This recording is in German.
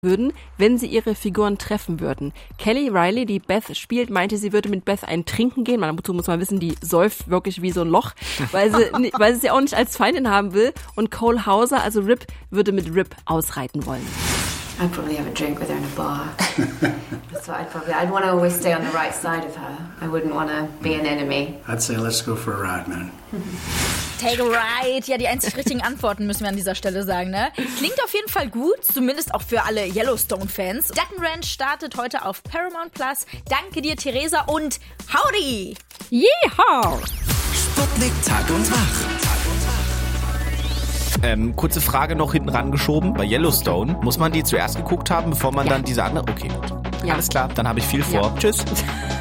würden, wenn sie ihre Figuren treffen würden. Kelly Reilly, die Beth spielt, meinte, sie würde mit Beth ein Trinken gehen. Dazu muss man wissen, die säuft wirklich wie so ein Loch, weil sie sie auch nicht als Feindin haben will. Und Cole Hauser, also Rip, würde mit Rip ausreiten wollen. I'd probably have a drink with her in a bar. That's what I'd want to always stay on the right side of her. I wouldn't want to be an enemy. I'd say let's go for a ride, man. Take a ride. Ja, die einzig richtigen Antworten müssen wir an dieser Stelle sagen, ne? Klingt auf jeden Fall gut, zumindest auch für alle Yellowstone-Fans. Duck Ranch startet heute auf Paramount Plus. Danke dir, Theresa, und howdy! Yeehaw! Sputnik Tag und Wach. Kurze Frage noch hinten rangeschoben. Bei Yellowstone, muss man die zuerst geguckt haben, bevor man dann diese andere... Okay, gut. Ja. Alles klar, dann habe ich viel vor. Ja. Tschüss.